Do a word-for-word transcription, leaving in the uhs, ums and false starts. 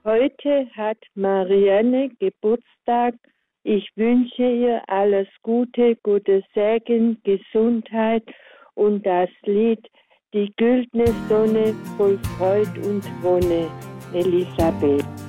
Heute hat Marianne Geburtstag. Ich wünsche ihr alles Gute, Gottes Segen, Gesundheit und das Lied Die güldene Sonne voll Freud und Wonne, Elisabeth.